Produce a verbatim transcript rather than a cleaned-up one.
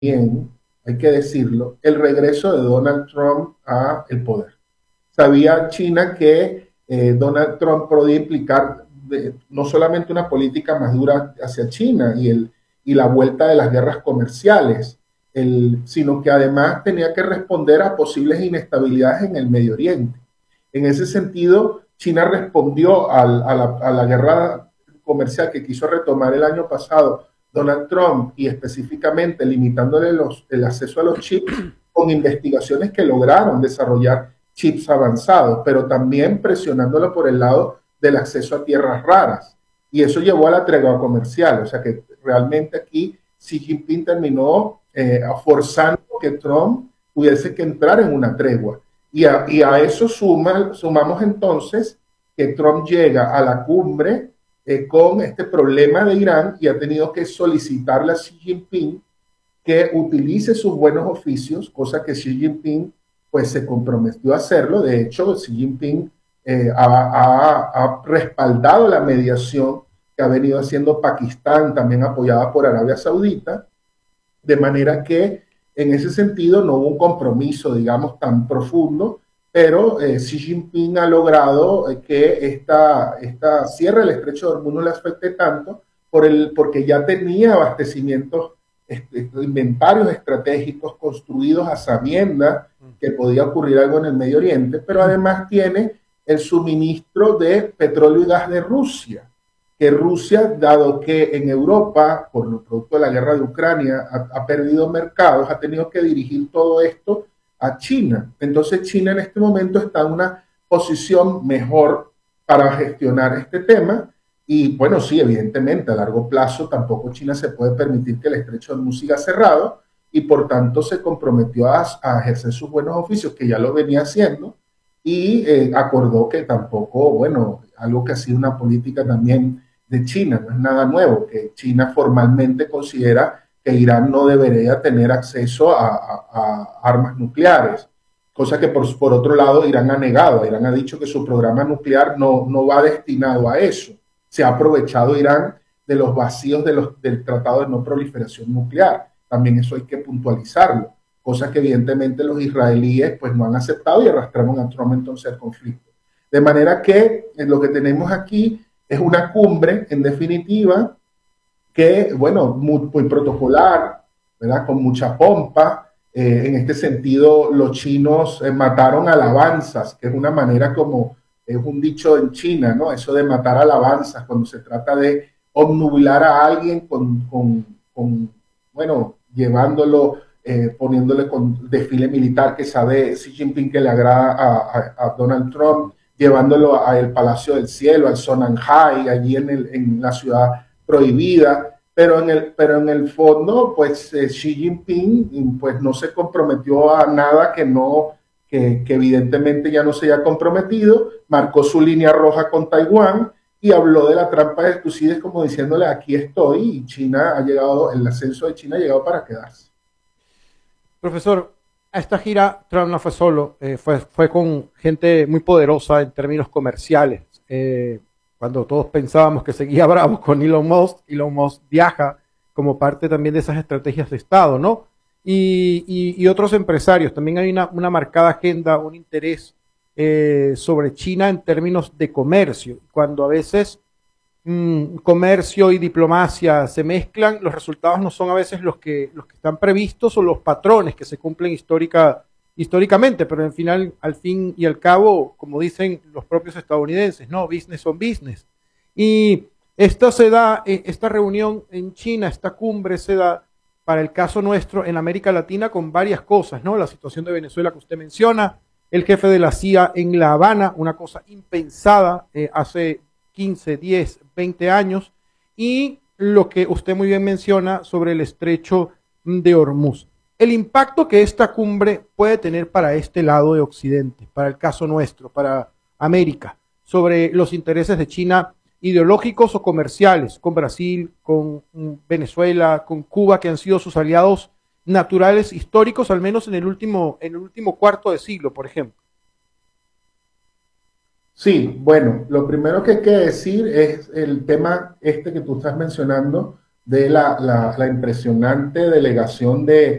bien, hay que decirlo, el regreso de Donald Trump a el poder. Sabía China que eh, Donald Trump podía implicar de, no solamente una política más dura hacia China y, el, y la vuelta de las guerras comerciales, el, sino que además tenía que responder a posibles inestabilidades en el Medio Oriente. En ese sentido, China respondió al, a, la, a la guerra comercial que quiso retomar el año pasado Donald Trump y específicamente limitándole los, el acceso a los chips con investigaciones que lograron desarrollar chips avanzados, pero también presionándolo por el lado del acceso a tierras raras. Y eso llevó a la tregua comercial, o sea que realmente aquí Xi Jinping terminó eh, forzando que Trump pudiese que entrar en una tregua. Y a, y a eso suma, sumamos entonces que Trump llega a la cumbre eh, con este problema de Irán y ha tenido que solicitarle a Xi Jinping que utilice sus buenos oficios, cosa que Xi Jinping pues se comprometió a hacerlo. De hecho, Xi Jinping eh, ha, ha, ha respaldado la mediación que ha venido haciendo Pakistán, también apoyada por Arabia Saudita, de manera que en ese sentido no hubo un compromiso, digamos, tan profundo, pero eh, Xi Jinping ha logrado eh, que esta, esta cierre del estrecho de Hormuz no le afecte tanto por el, porque ya tenía abastecimientos, este, inventarios estratégicos construidos a sabiendas que podía ocurrir algo en el Medio Oriente, pero además tiene el suministro de petróleo y gas de Rusia, que Rusia, dado que en Europa, por lo producto de la guerra de Ucrania, ha, ha perdido mercados, ha tenido que dirigir todo esto a China. Entonces China en este momento está en una posición mejor para gestionar este tema. Y bueno, sí, evidentemente, a largo plazo tampoco China se puede permitir que el estrecho de Hormuz siga cerrado y por tanto se comprometió a, a ejercer sus buenos oficios, que ya lo venía haciendo, y eh, acordó que tampoco, bueno, algo que ha sido una política también de China, no es nada nuevo, que China formalmente considera que Irán no debería tener acceso a, a, a armas nucleares, cosa que por, por otro lado Irán ha negado. Irán ha dicho que su programa nuclear no, no va destinado a eso. Se ha aprovechado Irán de los vacíos de los, del Tratado de No Proliferación Nuclear. También eso hay que puntualizarlo, cosa que evidentemente los israelíes pues no han aceptado y arrastraron a Trump entonces al conflicto. De manera que eh, lo que tenemos aquí es una cumbre, en definitiva, que, bueno, muy, muy protocolar, ¿verdad? Con mucha pompa. Eh, en este sentido, los chinos eh, mataron alabanzas, que es una manera como, es un dicho en China, ¿no? Eso de matar alabanzas, cuando se trata de obnubilar a alguien con, con, con bueno, llevándolo, eh, poniéndole con desfile militar que sabe Xi Jinping que le agrada a, a, a Donald Trump, llevándolo al Palacio del Cielo, al Sonanjai, allí en, el, en la ciudad prohibida, pero en el, pero en el fondo, pues eh, Xi Jinping pues, no se comprometió a nada que no, que, que evidentemente ya no se haya comprometido, marcó su línea roja con Taiwán y habló de la trampa de Tucídides como diciéndole aquí estoy y China ha llegado, el ascenso de China ha llegado para quedarse. Profesor, a esta gira Trump no fue solo, eh, fue, fue con gente muy poderosa en términos comerciales. Eh, cuando todos pensábamos que seguía bravo con Elon Musk, Elon Musk viaja como parte también de esas estrategias de Estado, ¿no? Y, y, y otros empresarios. También hay una, una marcada agenda, un interés eh, sobre China en términos de comercio. Cuando a veces mmm, comercio y diplomacia se mezclan, los resultados no son a veces los que, los que están previstos o los patrones que se cumplen histórica, históricamente, pero al final, al fin y al cabo, como dicen los propios estadounidenses, no, business on business. Y esto se da, esta reunión en China, esta cumbre se da para el caso nuestro en América Latina con varias cosas, ¿no? La situación de Venezuela que usted menciona, el jefe de la C I A en La Habana, una cosa impensada eh, hace quince, diez, veinte años, y lo que usted muy bien menciona sobre el estrecho de Hormuz. El impacto que esta cumbre puede tener para este lado de Occidente, para el caso nuestro, para América, sobre los intereses de China ideológicos o comerciales, con Brasil, con Venezuela, con Cuba, que han sido sus aliados naturales históricos, al menos en el último, en el último cuarto de siglo, por ejemplo. Sí, bueno, lo primero que hay que decir es el tema este que tú estás mencionando de la, la, la impresionante delegación de